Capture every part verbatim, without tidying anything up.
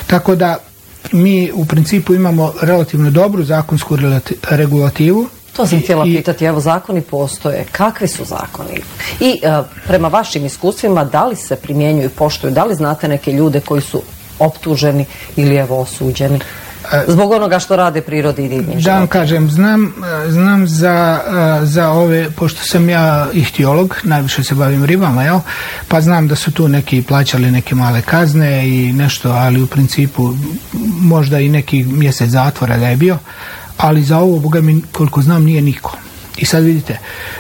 Tako da mi u principu imamo relativno dobru zakonsku regulativu. To sam htjela pitati, evo zakoni postoje, kakvi su zakoni? I uh, prema vašim iskustvima, da li se primjenjuju i poštuju, da li znate neke ljude koji su optuženi ili evo osuđeni zbog onoga što rade prirodi i divnim životom? Da vam kažem, znam, znam za, za ove, pošto sam ja ihtiolog, najviše se bavim ribama, jel? Pa znam da su tu neki plaćali neke male kazne i nešto, ali u principu možda i neki mjesec zatvora da je bio, ali za ovo, boga mi, koliko znam, nije niko. I sad vidite,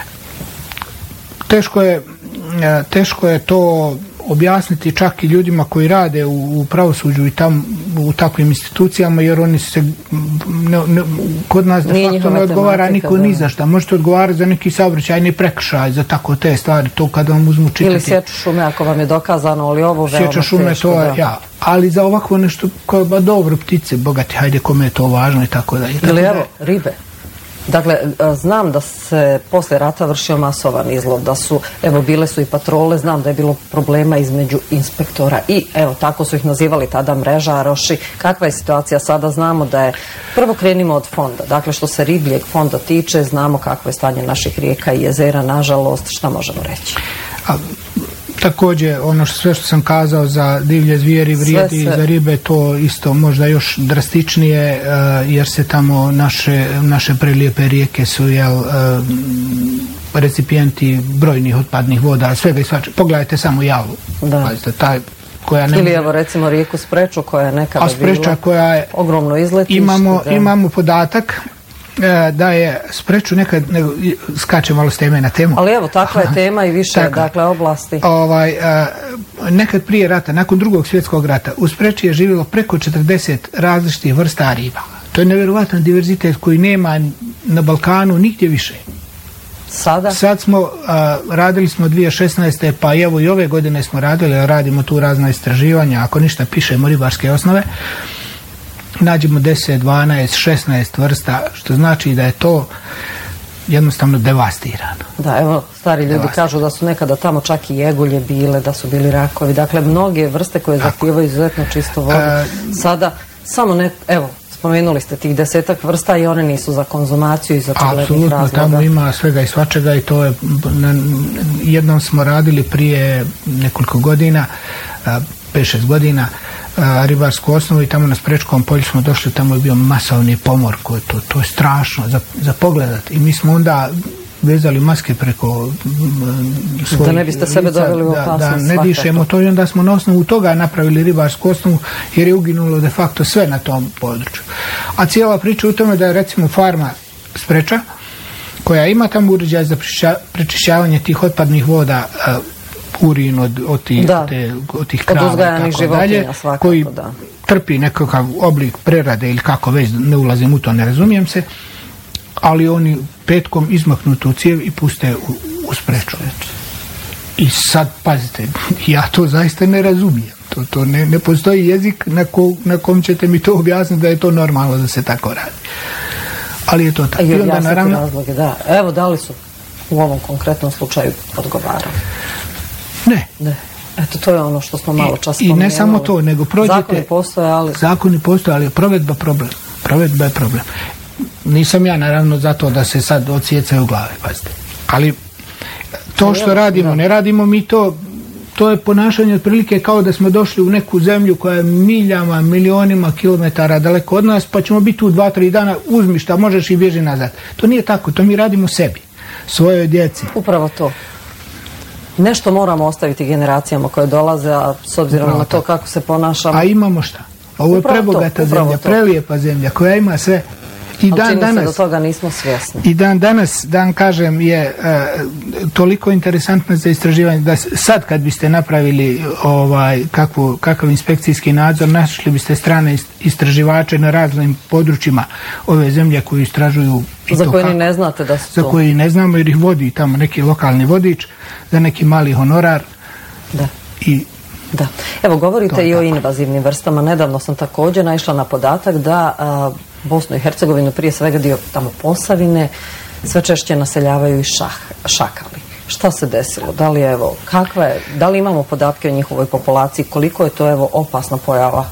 teško je, teško je to objasniti čak i ljudima koji rade u, u pravosuđu i tam u takvim institucijama, jer oni se ne, ne, kod nas de facto ne odgovara niko ni za šta. Možete odgovarati za neki saobraćajni prekršaj, za tako te stvari, to kada vam uzmu čitati. Ili sječu šume ako vam je dokazano, ali ovo veoma sječa šume, teško. To, ja. Ali za ovako nešto koje, ba dobro, ptice, bogati, hajde, kome je to važno i tako da. Ili evo, ribe. Dakle, znam da se posle rata vršio masovan izlov, da su, evo, bile su i patrole, znam da je bilo problema između inspektora i, evo, tako su ih nazivali tada mrežaroši. Kakva je situacija sada? Znamo da je, prvo krenimo od fonda, dakle, što se ribljeg fonda tiče, znamo kakvo je stanje naših rijeka i jezera, nažalost, šta možemo reći? A, također, ono što, sve što sam kazao za divlje zvijeri vrijedi i za ribe, to isto možda još drastičnije, uh, jer se tamo naše, naše prelijepe rijeke su jel, uh, recipijenti brojnih otpadnih voda, svega i svačega. Pogledajte samo Javu. Da. Pazite, taj koja ne ili evo recimo rijeku Spreču koja je nekada bila koja je, ogromno izletište. Imamo, imamo podatak da je Spreču nekad, ne, skače malo s teme na temu. Ali evo, takva je tema i više, tako, dakle, oblasti. Ovaj, nekad prije rata, nakon drugog svjetskog rata, u Spreči je živjelo preko četrdeset različitih vrsta riba. To je nevjerovatan diverzitet koji nema na Balkanu nigdje više. Sada? Sad smo, a, radili smo dvije tisuće šesnaeste. pa evo i ove godine smo radili, radimo tu razna istraživanja, ako ništa pišemo ribarske osnove, nađemo deset, dvanaest, šesnaest vrsta, što znači da je to jednostavno devastirano. Da, evo, stari ljudi devastirano. Kažu da su nekada tamo čak i jegulje bile, da su bili rakovi, dakle, mnoge vrste koje zahtijevaju izuzetno čistu vodu. E, Sada, samo ne, evo, spomenuli ste tih desetak vrsta i one nisu za konzumaciju i za čeglednih razloga. Apsolutno, tamo ima svega i svačega i to je, na, jednom smo radili prije nekoliko godina, pet šest godina, a, ribarsku osnovu i tamo na Sprečkom polju smo došli, tamo je bio masovni pomor, koji to, to je strašno za, za pogledat. I mi smo onda vezali maske preko svojih da ne biste sebe doveli u opasnost. Da, da ne dišemo to i onda smo na osnovu toga napravili ribarsku osnovu jer je uginulo de facto sve na tom području. A cijela priča u tome da je recimo farma Spreča koja ima tamo uređaj za prečišćavanje tih otpadnih voda, urin od, od, tih, da, te, od tih krava od i tako dalje, svakako, koji da. Trpi nekakav oblik prerade ili kako već, ne ulazim u to, ne razumijem se, ali oni petkom izmaknu tu cijev i puste u, u Spreču. I sad, pazite, ja to zaista ne razumijem. To, to ne, ne postoji jezik na, ko, na kom ćete mi to objasniti da je to normalno da se tako radi. Ali je to tako. I objasniti naravno, razloge, da. Evo, da li su u ovom konkretnom slučaju odgovarali? Ne. Ne. Eto, to je ono što smo malo čas spomenuli. I ne samo to, nego prođete... Zakoni postoje, ali... Zakoni postoje, ali je provedba problem. Provedba je problem. Nisam ja, naravno, za to da se sad odsjecaju u glave, pazite. Ali to što radimo, ne radimo mi to, to je ponašanje otprilike kao da smo došli u neku zemlju koja je miljama, milionima kilometara daleko od nas, pa ćemo biti tu dva, tri dana, uzmi šta možeš i bježi nazad. To nije tako, to mi radimo sebi, svojoj djeci. Upravo to. Nešto moramo ostaviti generacijama koje dolaze, a s obzirom upravo na to tako kako se ponašamo. A imamo šta? Ovo je prebogata zemlja, prelijepa zemlja koja ima sve. I dan čini danas, se do toga nismo svjesni. I dan danas, dan kažem, je e, toliko interesantno za istraživanje da sad kad biste napravili ovaj, kakvu, kakav inspekcijski nadzor, našli biste strane istraživače na raznim područjima ove zemlje koji istražuju. Za koje ni ne znate da su Za to. koje ne znamo jer ih vodi tamo neki lokalni vodič za neki mali honorar. Da. I Da. Evo, govorite i o invazivnim vrstama. Nedavno sam također naišla na podatak da a, Bosnu i Hercegovinu, prije svega dio tamo Posavine, sve češće naseljavaju i šah, šakali. Šta se desilo? Da li, evo, kakva je, da li imamo podatke o njihovoj populaciji? Koliko je to, evo, opasna pojava